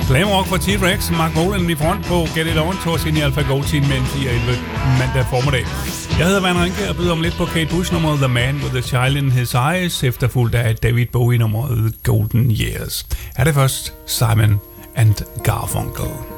Glam rock fra T-Rex, Mark Bolan i front på Get It On, Thors ind i Alpha Gold Team med en 4-11 mandag formiddag. Jeg hedder Van Rinke og byder om lidt på Kate Bush nummeret The Man with the Child in His Eyes, efterfulgt af David Bowie nummeret Golden Years. Her er det først Simon and Garfunkel.